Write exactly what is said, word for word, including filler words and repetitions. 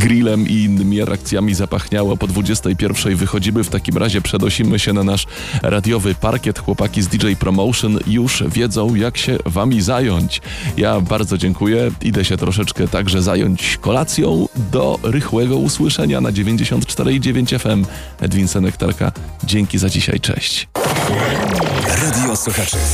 grillem i innymi atrakcjami zapachniało. Po dwudziestej pierwszej wychodzimy, w takim razie przenosimy się na nasz radiowy parkiet. Chłopaki z D J Promotion już wiedzą, jak się wami zająć. Ja bardzo dziękuję. Idę się troszeczkę także zająć kolacją. Do rychłego usłyszenia na dziewięćdziesiąt cztery i dziewięć F M. Edwin Senektarka. Dzięki za dzisiaj. Cześć. Radio Słuchaczy.